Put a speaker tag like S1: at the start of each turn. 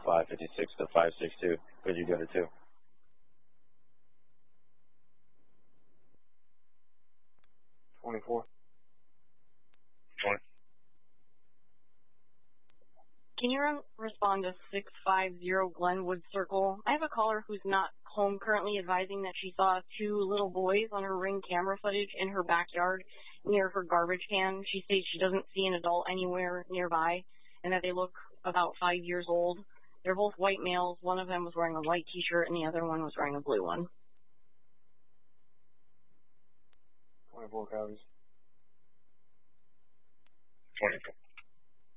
S1: 556 to 562. Could you go to 2?
S2: Can you respond to 650 Glenwood Circle? I have a caller who's not home currently advising that she saw 2 little boys on her Ring camera footage in her backyard near her garbage can. She states she doesn't see an adult anywhere nearby and that they look about 5 years old. They're both white males. One of them was wearing a white t-shirt and the other one was wearing a blue one.
S3: 24 copies.
S1: 24.